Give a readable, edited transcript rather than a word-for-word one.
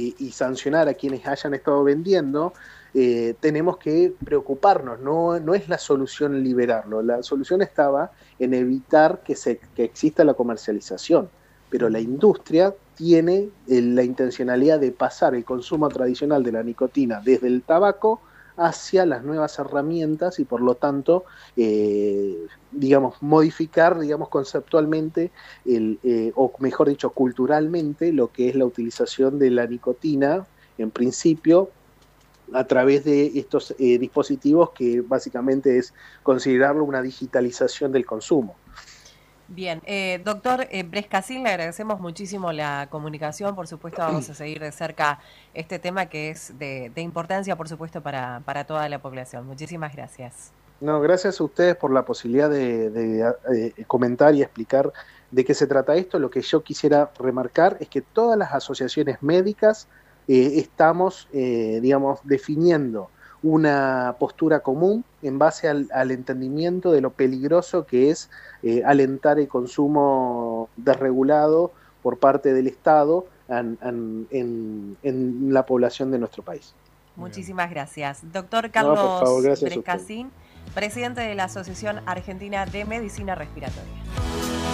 y sancionar a quienes hayan estado vendiendo, tenemos que preocuparnos. No es la solución liberarlo, la solución estaba en evitar que exista la comercialización, pero la industria tiene la intencionalidad de pasar el consumo tradicional de la nicotina desde el tabaco hacia las nuevas herramientas y por lo tanto, digamos, modificar, digamos, conceptualmente, o mejor dicho, culturalmente, lo que es la utilización de la nicotina, en principio, a través de estos dispositivos que básicamente es considerarlo una digitalización del consumo. Bien, doctor Brescacín, le agradecemos muchísimo la comunicación. Por supuesto, vamos a seguir de cerca este tema que es de importancia, por supuesto, para toda la población. Muchísimas gracias. No, gracias a ustedes por la posibilidad comentar y explicar de qué se trata esto. Lo que yo quisiera remarcar es que todas las asociaciones médicas estamos, digamos, definiendo una postura común en base al entendimiento de lo peligroso que es alentar el consumo desregulado por parte del Estado en la población de nuestro país. Muy bien. Muchísimas gracias. Doctor No, por favor, Carlos gracias a ustedes. Brescacín, presidente de la Asociación Argentina de Medicina Respiratoria.